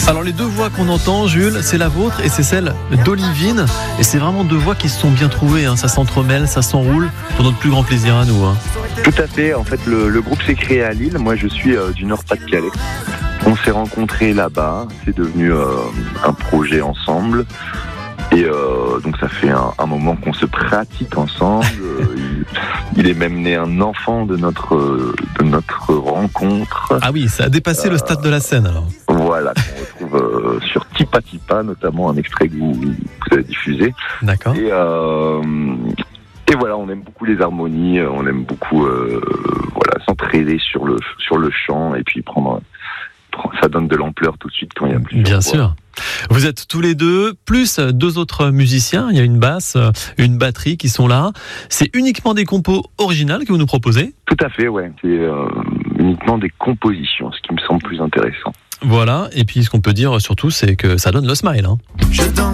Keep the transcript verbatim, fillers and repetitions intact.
Alors les deux voix qu'on entend, Jules, c'est la vôtre et c'est celle d'Olivine. Et c'est vraiment deux voix qui se sont bien trouvées, hein. Ça s'entremêle, ça s'enroule pour notre plus grand plaisir à nous, hein. Tout à fait, en fait le, le groupe s'est créé à Lille, moi je suis euh, du Nord-Pas-de-Calais. On s'est rencontrés là-bas, c'est devenu euh, un projet ensemble. Et euh, donc ça fait un, un moment qu'on se pratique ensemble. il, il est même né un enfant de notre de notre rencontre. Ah oui, ça a dépassé euh, le stade de la Seine alors. Voilà, qu'on retrouve euh, sur Tipa Tipa, notamment un extrait que vous, vous avez diffusé. D'accord. Et, euh, et voilà, on aime beaucoup les harmonies, on aime beaucoup euh, voilà s'entraider sur le sur le chant et puis prendre. Ça donne de l'ampleur tout de suite quand il y a plusieurs Bien voix. sûr. Vous êtes tous les deux, plus deux autres musiciens. Il y a une basse, une batterie qui sont là. C'est uniquement des compos originales que vous nous proposez ? Tout à fait, ouais. C'est euh, uniquement des compositions, ce qui me semble plus intéressant. Voilà. Et puis, ce qu'on peut dire surtout, c'est que ça donne le smile, hein.